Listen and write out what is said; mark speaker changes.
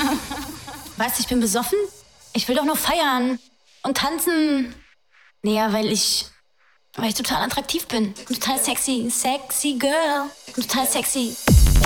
Speaker 1: Weißt du, ich bin besoffen. Ich will doch nur feiern und tanzen. Naja, weil ich total attraktiv bin. Total sexy. Sexy Girl. Total sexy.